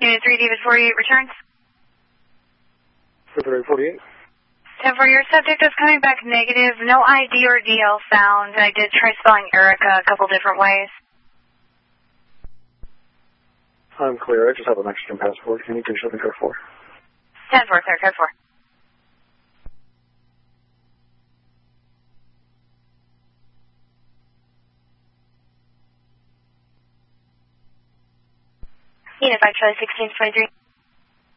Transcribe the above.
Unit 3, David 48 returns. February 48. 10 for your subject is coming back negative. No ID or DL found. I did try spelling Erica a couple different ways. I'm clear. I just have a Mexican passport. Can you show me code 4? 10-4, sir. Code 4. Unit 5, Charlie 1623.